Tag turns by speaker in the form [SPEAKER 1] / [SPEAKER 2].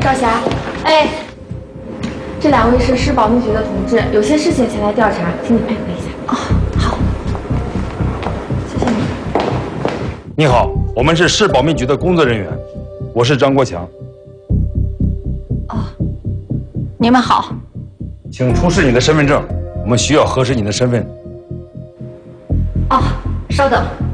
[SPEAKER 1] 赵霞，哎，这2位是市保密局的同志，有些事情前来调查，请你配合一下。哦，好，谢谢你。
[SPEAKER 2] 你好，我们是市保密局的工作人员，我是张国强。
[SPEAKER 3] 哦，你们好，
[SPEAKER 2] 请出示你的身份证，我们需要核实你的身份。
[SPEAKER 1] 哦，稍等。